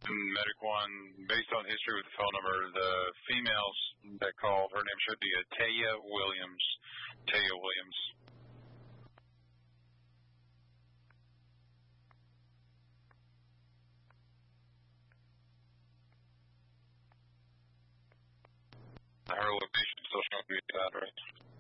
medical one, based on history with the phone number, the females that called, her name should be Taya Williams. Taya Williams. Her location, social media address.